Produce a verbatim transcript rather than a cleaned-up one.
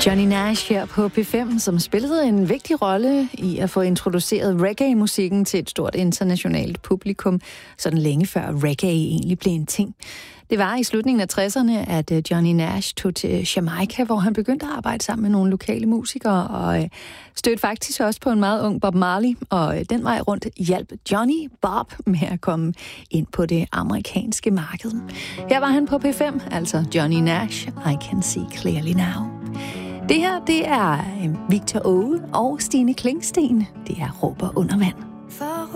Johnny Nash her på P fem, som spillede en vigtig rolle i at få introduceret reggae-musikken til et stort internationalt publikum, sådan længe før reggae egentlig blev en ting. Det var i slutningen af tresserne, at Johnny Nash tog til Jamaica, hvor han begyndte at arbejde sammen med nogle lokale musikere, og stødte faktisk også på en meget ung Bob Marley, og den vej rundt hjalp Johnny Bob med at komme ind på det amerikanske marked. Her var han på P fem, altså Johnny Nash, I Can See Clearly Now. Det her, det er Victor Åge og Stine Klingsten. Det er Råber under vand.